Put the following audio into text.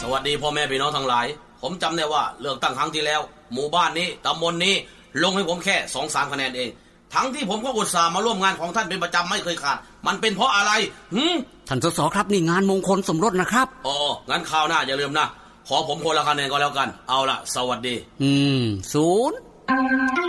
วัสดีพ่อแม่พี่น้องทั้งหลายผมจำได้ว่าเลือกตั้งครั้งที่แล้วหมู่บ้านนี้ตำบลนี้ลงให้ผมแค่ 2-3 คะแนนเองทั้งที่ผมก็อุตส่าห์มาร่วมงานของท่านเป็นประจำไม่เคยขาดมันเป็นเพราะอะไรท่านสสครับนี่งานมงคลสมรสนะครับอ๋องั้นคราวหน้าอย่าลืมนะขอผมคนละคะแนนก็แล้วกันเอาล่ะสวัสดี 0